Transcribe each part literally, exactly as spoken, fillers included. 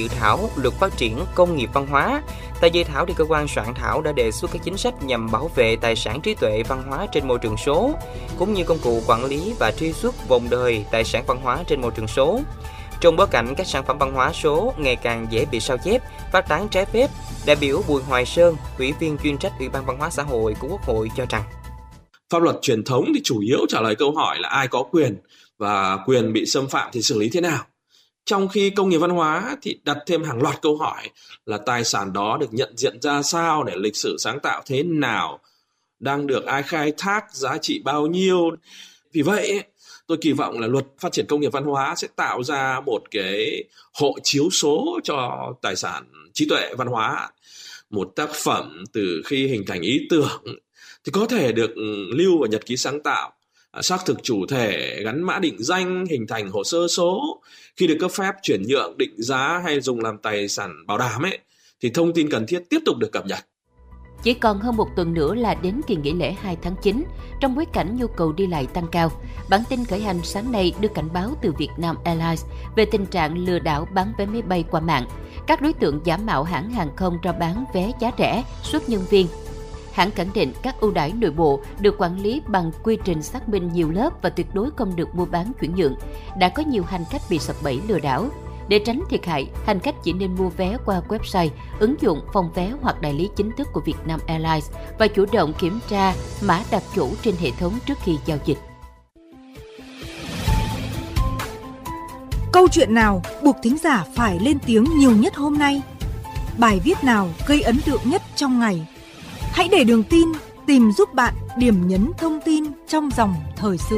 dự thảo luật phát triển công nghiệp văn hóa. Tại dự thảo thì cơ quan soạn thảo đã đề xuất các chính sách nhằm bảo vệ tài sản trí tuệ văn hóa trên môi trường số, cũng như công cụ quản lý và truy xuất vòng đời tài sản văn hóa trên môi trường số. Trong bối cảnh các sản phẩm văn hóa số ngày càng dễ bị sao chép, phát tán trái phép, đại biểu Bùi Hoài Sơn, Ủy viên chuyên trách Ủy ban Văn hóa xã hội của Quốc hội cho rằng pháp luật truyền thống thì chủ yếu trả lời câu hỏi là ai có quyền và quyền bị xâm phạm thì xử lý thế nào. Trong khi công nghiệp văn hóa thì đặt thêm hàng loạt câu hỏi là tài sản đó được nhận diện ra sao, để lịch sử sáng tạo thế nào, đang được ai khai thác, giá trị bao nhiêu. Vì vậy, tôi kỳ vọng là luật phát triển công nghiệp văn hóa sẽ tạo ra một cái hộ chiếu số cho tài sản trí tuệ văn hóa. Một tác phẩm từ khi hình thành ý tưởng thì có thể được lưu vào nhật ký sáng tạo, xác thực chủ thể, gắn mã định danh, hình thành hồ sơ số. Khi được cấp phép chuyển nhượng, định giá hay dùng làm tài sản bảo đảm ấy, thì thông tin cần thiết tiếp tục được cập nhật. Chỉ còn hơn một tuần nữa là đến kỳ nghỉ lễ hai tháng chín. Trong bối cảnh nhu cầu đi lại tăng cao, bản tin khởi hành sáng nay đưa cảnh báo từ Vietnam Airlines về tình trạng lừa đảo bán vé máy bay qua mạng. Các đối tượng giả mạo hãng hàng không rao bán vé giá rẻ, suốt nhân viên. Hãng khẳng định các ưu đãi nội bộ được quản lý bằng quy trình xác minh nhiều lớp và tuyệt đối không được mua bán chuyển nhượng. Đã có nhiều hành khách bị sập bẫy lừa đảo. Để tránh thiệt hại, hành khách chỉ nên mua vé qua website, ứng dụng phòng vé hoặc đại lý chính thức của Vietnam Airlines và chủ động kiểm tra mã đặt chủ trên hệ thống trước khi giao dịch. Câu chuyện nào buộc thính giả phải lên tiếng nhiều nhất hôm nay? Bài viết nào gây ấn tượng nhất trong ngày? Hãy để Đường Tin tìm giúp bạn điểm nhấn thông tin trong dòng thời sự.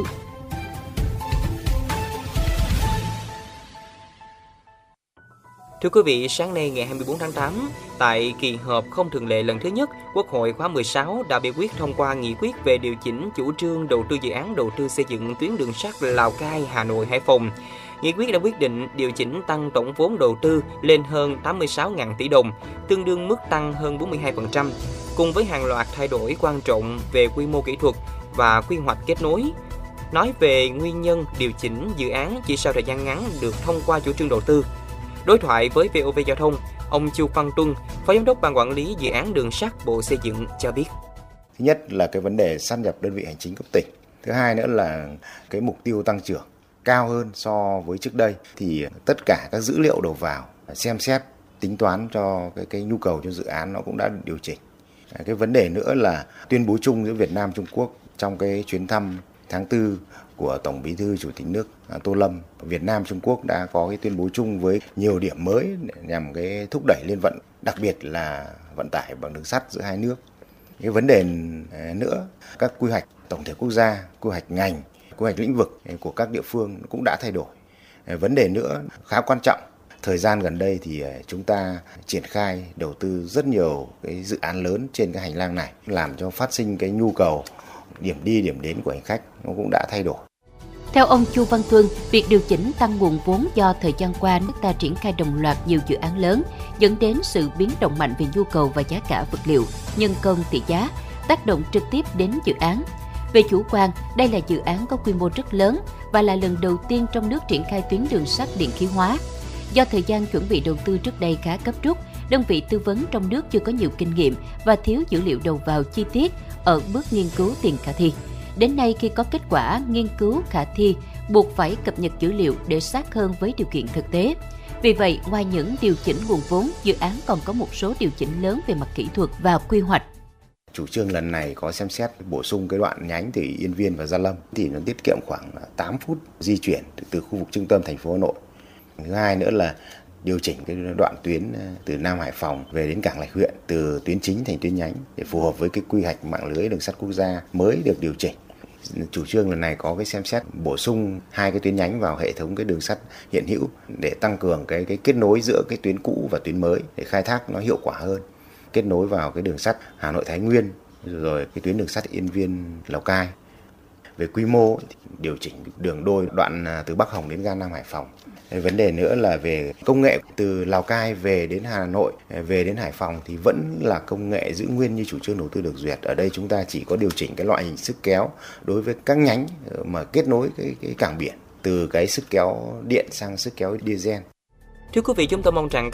Thưa quý vị, sáng nay ngày hai mươi bốn tháng tám, tại kỳ họp không thường lệ lần thứ nhất, Quốc hội khóa mười sáu đã biểu quyết thông qua nghị quyết về điều chỉnh chủ trương đầu tư dự án đầu tư xây dựng tuyến đường sắt Lào Cai, Hà Nội, Hải Phòng. Nghị quyết đã quyết định điều chỉnh tăng tổng vốn đầu tư lên hơn tám mươi sáu nghìn tỷ đồng, tương đương mức tăng hơn bốn mươi hai phần trăm, cùng với hàng loạt thay đổi quan trọng về quy mô kỹ thuật và quy hoạch kết nối. Nói về nguyên nhân điều chỉnh dự án chỉ sau thời gian ngắn được thông qua chủ trương đầu tư. Đối thoại với vê o vê Giao thông, ông Chu Văn Tuân, Phó Giám đốc Ban Quản lý Dự án Đường sắt Bộ Xây dựng cho biết. Thứ nhất là cái vấn đề sáp nhập đơn vị hành chính cấp tỉnh. Thứ hai nữa là cái mục tiêu tăng trưởng cao hơn so với trước đây. Thì tất cả các dữ liệu đầu vào, xem xét, tính toán cho cái, cái nhu cầu cho dự án nó cũng đã điều chỉnh. Cái vấn đề nữa là tuyên bố chung giữa Việt Nam Trung Quốc trong cái chuyến thăm tháng tư của Tổng Bí thư Chủ tịch nước Tô Lâm. Việt Nam Trung Quốc đã có cái tuyên bố chung với nhiều điểm mới nhằm cái thúc đẩy liên vận, đặc biệt là vận tải bằng đường sắt giữa hai nước. Cái vấn đề nữa, các quy hoạch tổng thể quốc gia, quy hoạch ngành, quy hoạch lĩnh vực của các địa phương cũng đã thay đổi. Vấn đề nữa khá quan trọng, thời gian gần đây thì chúng ta triển khai đầu tư rất nhiều cái dự án lớn trên cái hành lang này, làm cho phát sinh cái nhu cầu điểm đi điểm đến của hành khách nó cũng đã thay đổi. Theo ông Chu Văn Tuân, việc điều chỉnh tăng nguồn vốn do thời gian qua nước ta triển khai đồng loạt nhiều dự án lớn, dẫn đến sự biến động mạnh về nhu cầu và giá cả vật liệu, nhân công, tỷ giá, tác động trực tiếp đến dự án. Về chủ quan, đây là dự án có quy mô rất lớn và là lần đầu tiên trong nước triển khai tuyến đường sắt điện khí hóa. Do thời gian chuẩn bị đầu tư trước đây khá gấp rút, đơn vị tư vấn trong nước chưa có nhiều kinh nghiệm và thiếu dữ liệu đầu vào chi tiết ở bước nghiên cứu tiền khả thi. Đến nay khi có kết quả nghiên cứu khả thi, buộc phải cập nhật dữ liệu để sát hơn với điều kiện thực tế. Vì vậy, ngoài những điều chỉnh nguồn vốn, dự án còn có một số điều chỉnh lớn về mặt kỹ thuật và quy hoạch. Chủ trương lần này có xem xét bổ sung cái đoạn nhánh từ Yên Viên và Gia Lâm thì nó tiết kiệm khoảng tám phút di chuyển từ khu vực trung tâm thành phố Hà Nội. Thứ hai nữa là điều chỉnh cái đoạn tuyến từ Nam Hải Phòng về đến Cảng Lạch Huyện, từ tuyến chính thành tuyến nhánh để phù hợp với cái quy hoạch mạng lưới đường sắt quốc gia mới được điều chỉnh. Chủ trương lần này có cái xem xét bổ sung hai cái tuyến nhánh vào hệ thống cái đường sắt hiện hữu để tăng cường cái cái kết nối giữa cái tuyến cũ và tuyến mới để khai thác nó hiệu quả hơn. Kết nối vào cái đường sắt Hà Nội Thái Nguyên rồi cái tuyến đường sắt Yên Viên Lào Cai. Về quy mô thì điều chỉnh đường đôi đoạn từ Bắc Hồng đến ga Nam Hải Phòng. Vấn đề nữa là về công nghệ từ Lào Cai về đến Hà Nội, về đến Hải Phòng thì vẫn là công nghệ giữ nguyên như chủ trương đầu tư được duyệt. Ở đây chúng ta chỉ có điều chỉnh cái loại hình sức kéo đối với các nhánh mà kết nối cái, cái cảng biển từ cái sức kéo điện sang sức kéo diesel. Thưa quý vị, chúng tôi mong rằng